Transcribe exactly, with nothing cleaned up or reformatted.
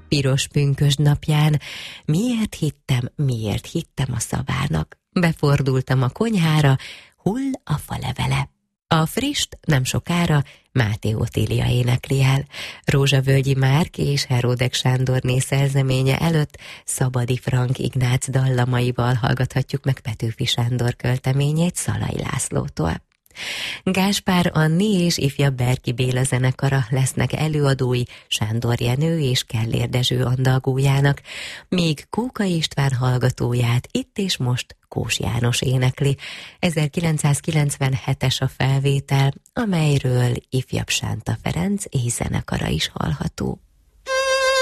Piros pünkösd napján miért hittem, miért hittem a szavának. Befordultam a konyhára, hull a falevele. A frist nem sokára Máté Otília énekli el. Rózsavölgyi Márk és Heródek Sándorné szerzeménye előtt Szabadi Frank Ignác dallamaival hallgathatjuk meg Petőfi Sándor költeményét Szalai Lászlótól. Gáspár Anni és ifjabb Berki Béla zenekara lesznek előadói Sándor Jenő és Kellér Dezső andalgójának, míg Kóka István hallgatóját itt és most Kós János énekli. ezerkilencszázkilencvenhetes a felvétel, amelyről ifjabb Sánta Ferenc és zenekara is hallható.